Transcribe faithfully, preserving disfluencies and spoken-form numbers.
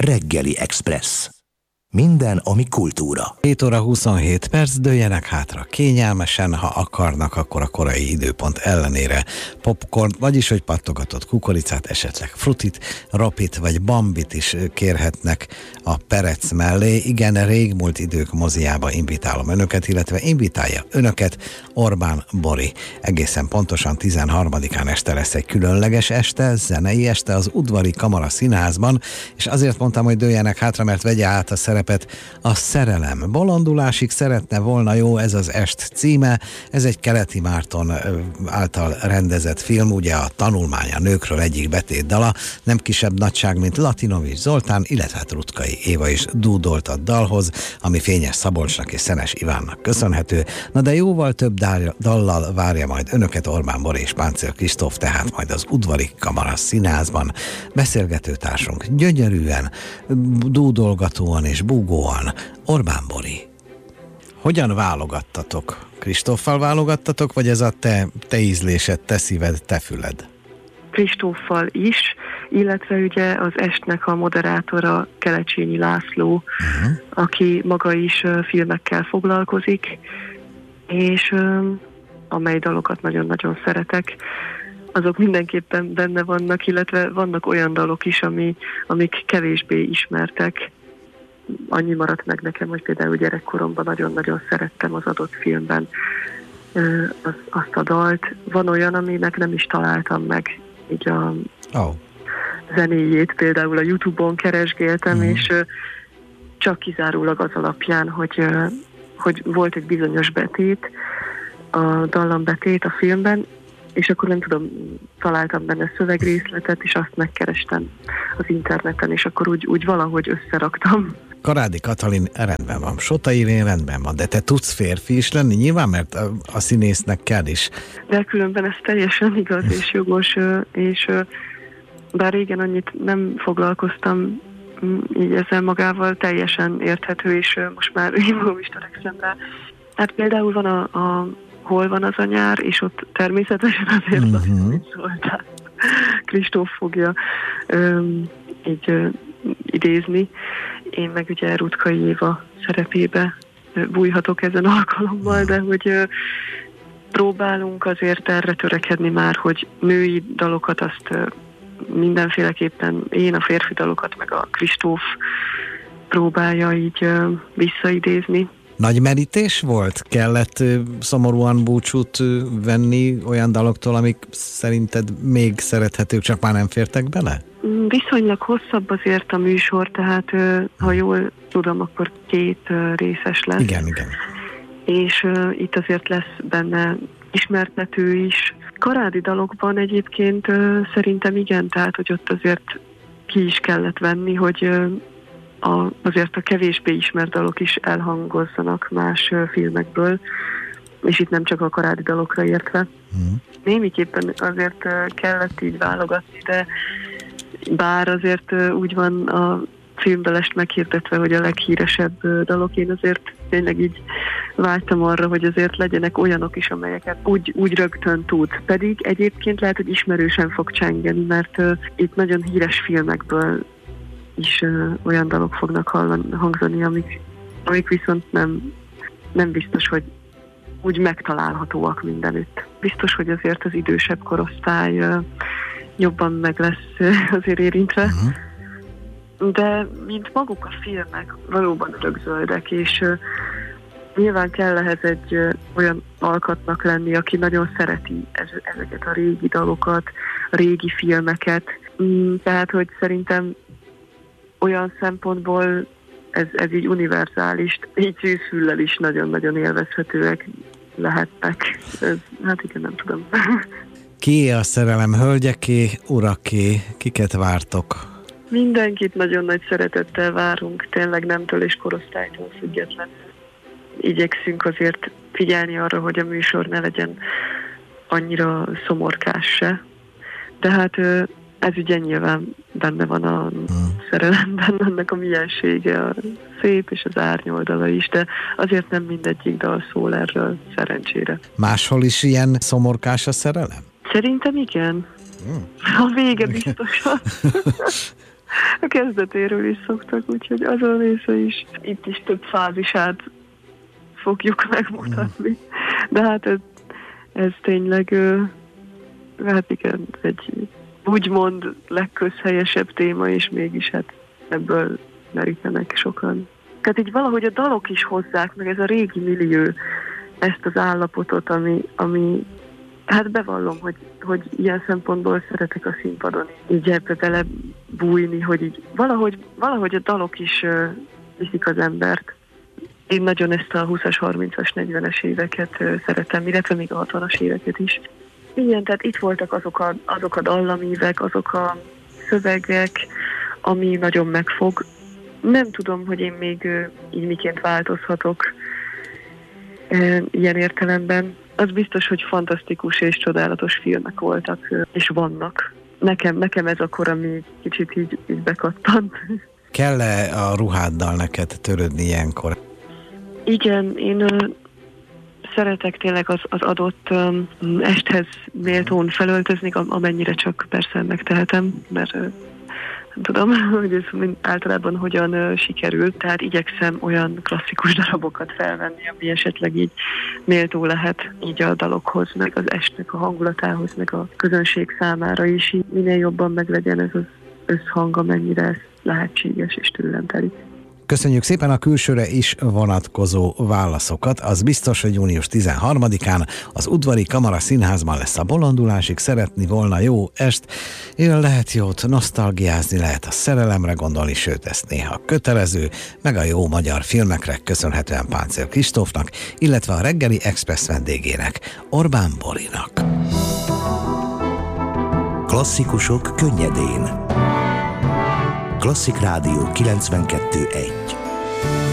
Reggeli Express. Minden, ami kultúra. hét óra huszonhét perc, dőljenek hátra kényelmesen, ha akarnak, akkor a korai időpont ellenére popcorn, vagyis hogy pattogatott kukoricát, esetleg frutit, rapit vagy bambit is kérhetnek a perec mellé. Igen, régmúlt idők moziába invitálom önöket, illetve invitálja önöket Orbán Bori. Egészen pontosan tizenharmadikán este lesz egy különleges este, zenei este az Udvari Kamara Színházban, és azért mondtam, hogy dőljenek hátra, mert vegye át a szerep a Szerelem. Bolondulásig szeretne volna jó, ez az est címe. Ez egy Keleti Márton által rendezett film, ugye a Tanulmány a nőkről egyik betétdala, nem kisebb nagyság, mint Latinovics Zoltán, illetve hát Rutkai Éva is dúdolt a dalhoz, ami Fényes Szabolcsnak és Szenes Ivánnak köszönhető. Na de jóval több dallal várja majd önöket Orbán Bori és Páncél Kristóf, tehát majd az Udvari Kamara Színházban. Beszélgetőtársunk gyönyörűen, dúdolgatóan és búgóan Orbán Bori. Hogyan válogattatok? Kristóffal válogattatok, vagy ez a te, te ízlésed, te szíved, te füled? Kristóffal is, illetve ugye az estnek a moderátora Kelecsényi László, uh-huh. aki maga is uh, filmekkel foglalkozik, és uh, amely dalokat nagyon-nagyon szeretek, azok mindenképpen benne vannak, illetve vannak olyan dalok is, ami, amik kevésbé ismertek. Annyi maradt meg nekem, hogy például gyerekkoromban nagyon-nagyon szerettem az adott filmben az, azt a dalt. Van olyan, aminek nem is találtam meg így a oh. zenéjét, például a YouTube-on keresgéltem, mm. és csak kizárólag az alapján, hogy, hogy volt egy bizonyos betét, a dallambetét a filmben, és akkor nem tudom, találtam benne szövegrészletet, és azt megkerestem az interneten, és akkor úgy, úgy valahogy összeraktam. Karádi Katalin rendben van, Sota Irén rendben van, de te tudsz férfi is lenni nyilván, mert a, a színésznek kell is. De különben ez teljesen igaz és jogos, és bár régen annyit nem foglalkoztam így ezzel magával, teljesen érthető, és most már én magam is törekszem rá. Hát például van a, a Hol van az a nyár, és ott természetesen azért uh-huh. Zoltán Kristóf fogja öm, így ö, idézni. Én meg ugye Rutkai Éva szerepébe bújhatok ezen alkalommal, de hogy ö, próbálunk azért erre törekedni már, hogy női dalokat azt ö, mindenféleképpen én, a férfi dalokat meg a Kristóf próbálja így ö, visszaidézni. Nagy merítés volt? Kellett ö, szomorúan búcsút ö, venni olyan daloktól, amik szerinted még szerethetők, csak már nem fértek bele? Viszonylag hosszabb azért a műsor, tehát ö, ha jól tudom, akkor két ö, részes lesz. Igen, igen. És ö, itt azért lesz benne ismertető is. Karádi dalokban egyébként ö, szerintem igen, tehát hogy ott azért ki is kellett venni, hogy ö, A, azért a kevésbé ismert dalok is elhangozzanak más uh, filmekből, és itt nem csak a karádi dalokra értve. Mm. Némiképpen azért uh, kellett így válogatni, de bár azért uh, úgy van a filmbelest meghirdetve, hogy a leghíresebb uh, dalok, én azért tényleg így vágytam arra, hogy azért legyenek olyanok is, amelyeket úgy, úgy rögtön tud. Pedig egyébként lehet, hogy ismerősen fog csengeni, mert uh, itt nagyon híres filmekből is ö, olyan dalok fognak hallani, hangzani, amik, amik viszont nem, nem biztos, hogy úgy megtalálhatóak mindenütt. Biztos, hogy azért az idősebb korosztály ö, jobban meg lesz ö, azért érintve, uh-huh. de mint maguk a filmek valóban örökzöldek, és ö, nyilván kell ehhez egy ö, olyan alkatnak lenni, aki nagyon szereti ez, ezeket a régi dalokat, a régi filmeket, mm, tehát, hogy szerintem olyan szempontból ez, ez így univerzális, így szűzfüllel is nagyon-nagyon élvezhetőek lehetnek. Ez, hát igen, nem tudom. Ki a szerelem, hölgyeké, uraké, kiket vártok? Mindenkit nagyon nagy szeretettel várunk, tényleg nemtől és korosztálytól függetlenül. Igyekszünk azért figyelni arra, hogy a műsor ne legyen annyira szomorkás se. De hát ez ugye nyilván benne van a hmm. szerelemben, ennek a miensége, a szép és az árnyoldala is, de azért nem mindegyik dal szól erről, szerencsére. Máshol is ilyen szomorkás a szerelem? Szerintem igen. Hmm. A vége biztosan. kezdetéről is szoktak, úgyhogy az a része is, itt is több fázisát fogjuk megmutatni. De hát ez, ez tényleg, hát igen, egy úgymond legközhelyesebb téma, és mégis hát ebből merítenek sokan. Tehát így valahogy a dalok is hozzák, meg ez a régi millió, ezt az állapotot, ami, ami hát bevallom, hogy, hogy ilyen szempontból szeretek a színpadon így ebbe bele bújni, hogy így valahogy, valahogy a dalok is uh, viszik az embert. Én nagyon ezt a húszas, harmincas, negyvenes éveket uh, szeretem, illetve még a hatvanas éveket is. Igen, tehát itt voltak azok a, azok a dallamívek, azok a szövegek, ami nagyon megfog. Nem tudom, hogy én még uh, így miként változhatok uh, ilyen értelemben. Az biztos, hogy fantasztikus és csodálatos filmek voltak, uh, és vannak. Nekem, nekem ez a kor, ami kicsit így, így bekattant. Kell-e a ruháddal neked törődni ilyenkor? Igen, én uh, szeretek tényleg az, az adott um, esthez méltón felöltözni, amennyire csak persze megtehetem, mert uh, nem tudom, hogy ez általában hogyan uh, sikerült, tehát igyekszem olyan klasszikus darabokat felvenni, ami esetleg így méltó lehet így a dalokhoz, meg az estnek a hangulatához, meg a közönség számára is, így minél jobban meglegyen ez az összhang, amennyire ez lehetséges és tőlem telik. Köszönjük szépen a külsőre is vonatkozó válaszokat. Az biztos, hogy június tizenharmadikán az Udvari Kamara Színházban lesz a Bolondulásig. Szeretni volna jó est. Én lehet jót nosztalgiázni, lehet a szerelemre gondolni, sőt ezt néha kötelező, meg a jó magyar filmekre köszönhetően Páncél Kristófnak, illetve a reggeli Express vendégének, Orbán Borinak. Klasszikusok könnyedén. Klasszik Rádió kilencvenkettő egy.